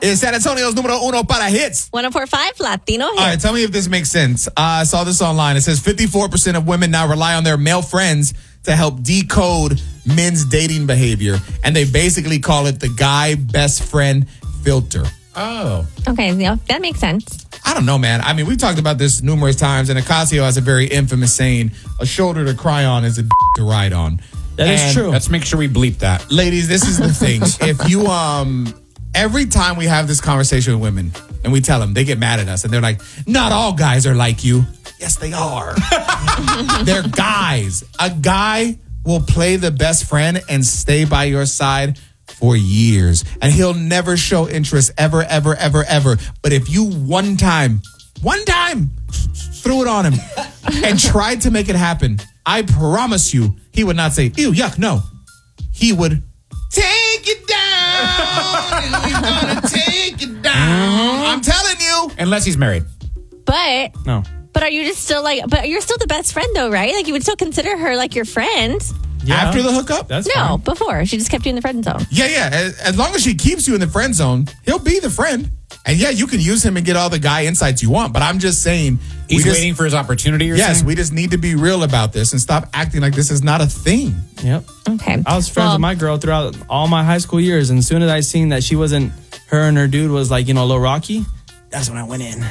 is San Antonio's número uno para hits. 104.5 Latino hits. All right, tell me if this makes sense. I saw this online. It says 54% of women now rely on their male friends to help decode men's dating behavior. And they basically call it the guy best friend filter. Oh. Okay, yeah, that makes sense. I don't know, man. I mean, we've talked about this numerous times, and Ocasio has a very infamous saying, a shoulder to cry on is a to ride on. That is true. Let's make sure we bleep that. Ladies, this is the thing. If you, every time we have this conversation with women and we tell them, they get mad at us and they're like, not all guys are like you. Yes, they are. They're guys. A guy will play the best friend and stay by your side for years. And he'll never show interest ever, ever, ever, ever. But if you one time, threw it on him and tried to make it happen, I promise you, he would not say, ew, yuck, no. He would take it down. He's gonna take it down. I'm telling you. Unless he's married. But No. But are you just still but you're still the best friend though, right? Like you would still consider her like your friend. Yeah. After the hookup? That's No, fine. before. She just kept you in the friend zone. Yeah. As long as she keeps you in the friend zone, he'll be the friend. And yeah, you can use him and get all the guy insights you want. But I'm just saying. He's waiting for his opportunity, you're saying? we just need to be real about this and stop acting like this is not a thing. Yep. Okay. I was friends with my girl throughout all my high school years. And as soon as I seen that she wasn't, her and her dude was like, a little rocky, that's when I went in.